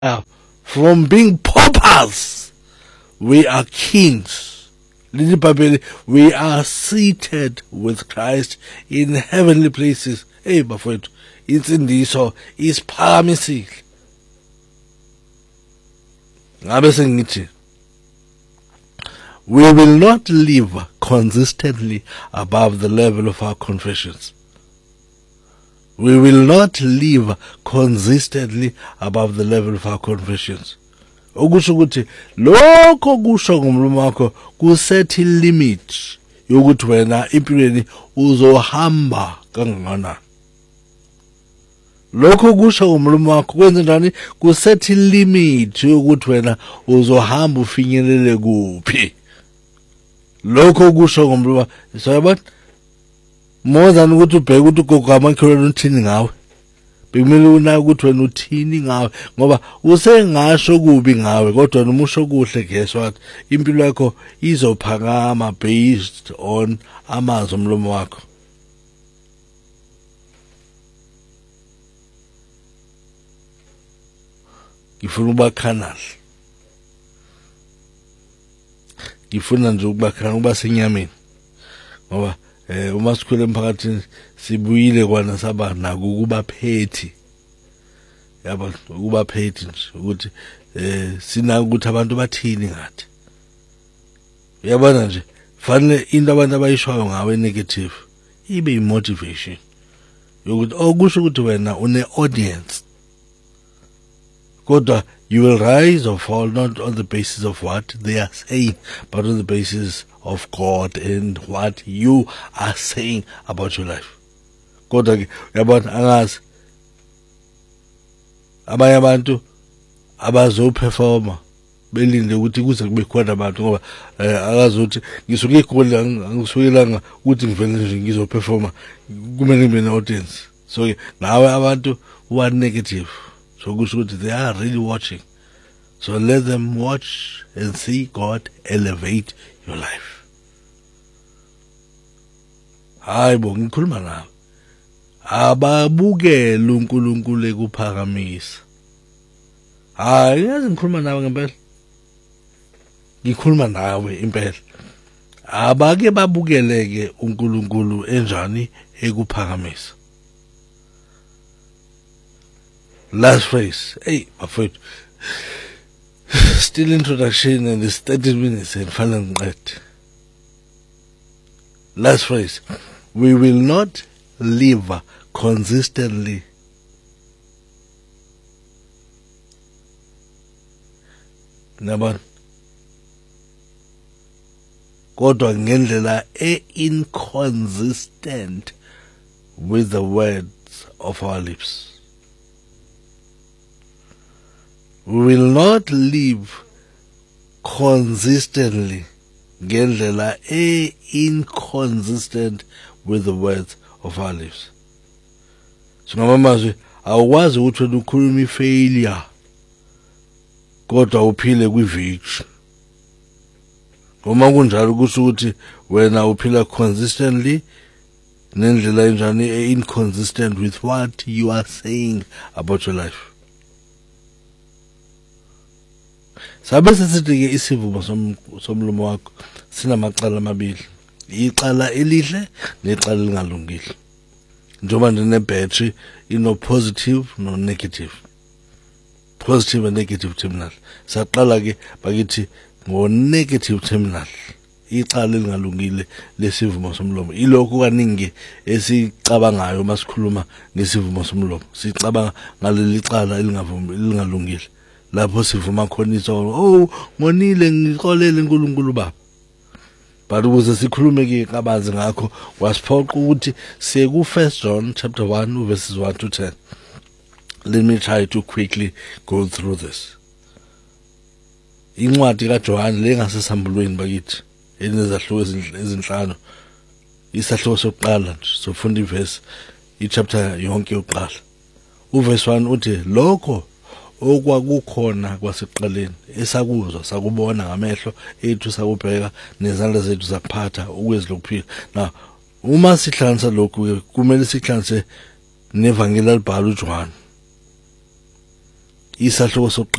From being paupers, we are kings. Little Bible, we are seated with Christ in heavenly places. Hey, bafowethu, insindiso isiphakamisile. Ngabe sengithi, we will not live consistently above the level of our confessions. We will not live consistently above the level of our confessions. Okusho ukuthi lokho kusho ngomlomo wakho kusethi limit yokuthi wena empilweni uzohamba kangakanani. Lokho kusho ngomlomo wakho kwenza njani kusethi limit yokuthi wena uzohamba ufinyelele kuphi. Lokho kusho ngomlomo so more than ukuthi ubheke ukuthi ugogo amakhelwane uthini ngawe. Bekumele una ukuthi wena uthini ngawe ngoba usengasho kubi ngawe kodwa noma usho kuhle guess what impilo yakho izophakama based on amazwi omlomo wakho. Ngifuna ukuba canal. Ngifuna nje ukuba canal ukuba senyameni ngoba uma sikhule emphakathini sibuyile kwana saba naku kubaphethi yabo ukubaphethi nje ukuthi sina ukuthi abantu bathini ngathi uyabona nje fanele into abantu abayishoyo ngawe negative ibe motivation yokuthi okusho ukuthi wena une audience kodwa you will rise or fall not on the basis of what they are saying but on the basis of God and what you are saying about your life. Kodwa ke uyabona angazi abanye abantu abazoperforma belinde ukuthi kuze kube khona abantu ngoba akazothi ngisuke igoli angisukela ukuthi ngivele nje ngizoperforma kumele ngibe ne-audience. So nawe abantu who are negative so kusho ukuthi they are really watching. So let them watch and see God elevate your life. Hayi bo ngikhuluma nawe. Ababukele uNkulunkulu ekuphakamisa. Hayi yazi ngikhuluma nawe ngempela. Ngikhuluma nawe impela. Abake babukeleke uNkulunkulu enjani ekuphakamisa. Last phrase. Hey, afraid. Still introduction and it's 30 minutes and final ngiqede. Last phrase. We will not live consistently nabani kodwa ngendlela inconsistent with the words of our lips. We will not live consistently ngendlela inconsistent with the words of our lips. So ngamazwi awukwazi ukuthi wena ukhuluma ifailure kodwa uphile kwi-victory. Uma kunjalo kusho ukuthi wena uphila consistently nendlela enjani inconsistent with what you are saying about your life. Sabe sesithi-ke isivumo somlomo wakho sinamacala amabili. Icala elihle necala elingalungile. Njengoba nje ne-battery ino positive no negative. Positive and negative terminal. Saqala ke bakithi ngo negative terminal. Icala elingalungile lesivumo somlomo. Ilokho kaningi esicabangayo masikhuluma ngesivumo somlomo. Sicabanga ngaleli cala elingalungile. Lapho sivuma khona isono ngonile ngixolele uNkulunkulu baba. But ukuze sikhulume ke kabanzi ngakho wasiphoqa ukuthi siye ku 1 John chapter 1 verses 1 to 10. Let me try to quickly go through this. Incwadi kaJohn lengasesambulweni bakithi enezahluko ezinhlanu. Isahluko sokuqala nje sofunda iverse ichapter yonke yokuqala. Uverse 1 uthi lokho okwakukhona kwasekuqaleni esakuzwa sakubona ngamehlo ethu sakubheka nezandla zethu zakuphatha ukwezilokuphila. Now uma sihlanganisa lokhu kumele sihlanganise nevangeli alibhala uJohn. isahloko sokuqala